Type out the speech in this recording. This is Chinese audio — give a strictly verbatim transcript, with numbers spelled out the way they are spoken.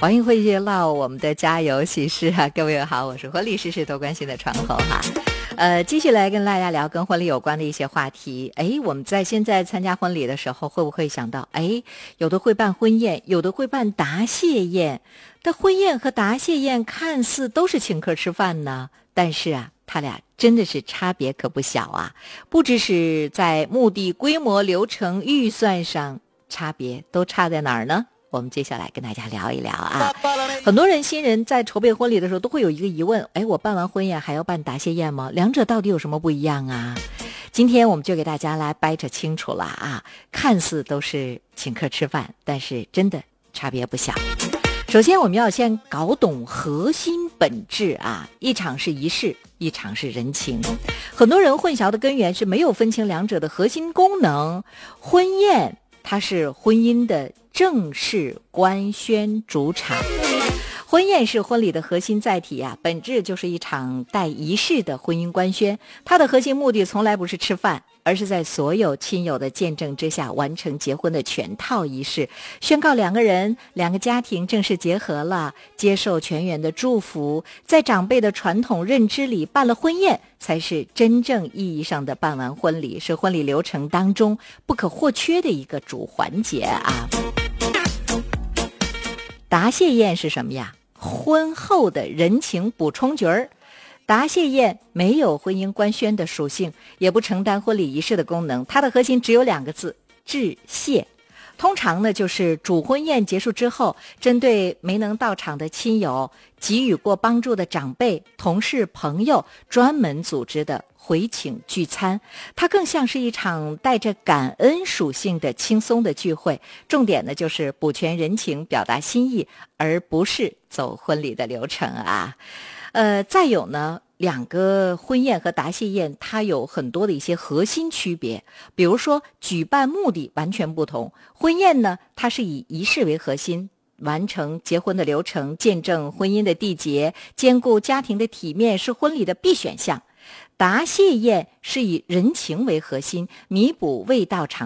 欢迎回到我们的加油喜事啊！各位好，我是婚礼事事多关心的窗口哈。呃，继续来跟大家聊跟婚礼有关的一些话题。哎，我们在现在参加婚礼的时候，会不会想到，哎，有的会办婚宴，有的会办答谢宴。但婚宴和答谢宴看似都是请客吃饭呢，但是啊，他俩真的是差别可不小啊！不只是在目的、规模、流程、预算上差别，都差在哪儿呢？我们接下来跟大家聊一聊啊。很多人新人在筹备婚礼的时候都会有一个疑问，哎，我办完婚宴还要办答谢宴吗？两者到底有什么不一样啊？今天我们就给大家来掰扯清楚了啊。看似都是请客吃饭，但是真的差别不小。首先我们要先搞懂核心本质啊，一场是仪式，一场是人情。很多人混淆的根源是没有分清两者的核心功能。婚宴它是婚姻的正式官宣主场，婚宴是婚礼的核心载体啊，本质就是一场带仪式的婚姻官宣。它的核心目的从来不是吃饭，而是在所有亲友的见证之下完成结婚的全套仪式，宣告两个人两个家庭正式结合了，接受全员的祝福。在长辈的传统认知里，办了婚宴才是真正意义上的办完婚礼，是婚礼流程当中不可或缺的一个主环节啊。答谢宴是什么呀？婚后的人情补充角儿。答谢宴没有婚姻官宣的属性，也不承担婚礼仪式的功能，它的核心只有两个字：致谢。通常呢，就是主婚宴结束之后，针对没能到场的亲友、给予过帮助的长辈、同事、朋友，专门组织的回请聚餐。它更像是一场带着感恩属性的轻松的聚会，重点呢就是补全人情，表达心意，而不是走婚礼的流程啊。呃，再有呢，两个婚宴和答谢宴它有很多的一些核心区别，比如说举办目的完全不同。婚宴呢，它是以仪式为核心，完成结婚的流程，见证婚姻的缔结，兼顾家庭的体面，是婚礼的必选项。答谢宴是以人情为核心，弥补未到场